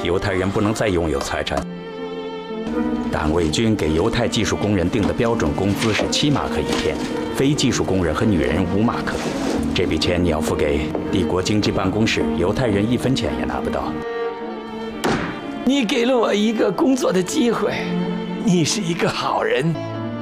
犹太人不能再拥有财产。党卫军给犹太技术工人定的标准工资是7马克一天，非技术工人和女人5马克。这笔钱你要付给帝国经济办公室，犹太人1分钱也拿不到。 你给了我一个工作的机会，你是一个好人。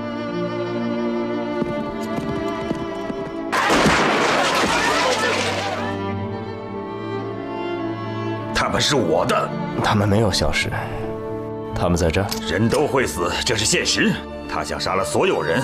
他们是我的， 他们没有消失，他们在这儿。 人都会死，这是现实。他想杀了所有人。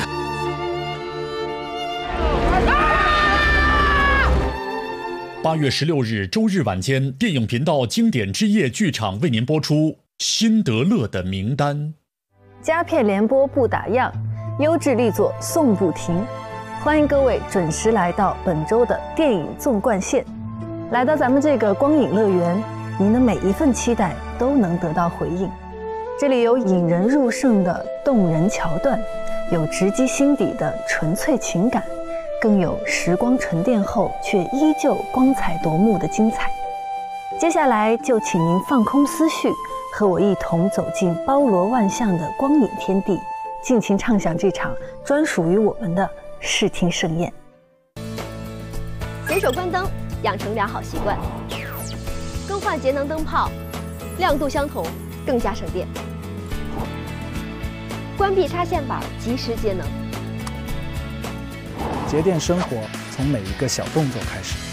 8月16日周日晚间，电影频道经典之夜剧场为您播出《辛德勒的名单》。 佳片联播不打烊，优质力作送不停。欢迎各位准时来到本周的电影纵贯线。来到咱们这个光影乐园，您的每一份期待都能得到回应。这里有引人入胜的动人桥段，有直击心底的纯粹情感，更有时光沉淀后却依旧光彩夺目的精彩。接下来就请您放空思绪，和我一同走进包罗万象的光影天地，尽情畅享这场专属于我们的视听盛宴。 随手关灯，养成良好习惯。更换节能灯泡，亮度相同，更加省电。关闭插线板，及时节能。 节电生活从每一个小动作开始。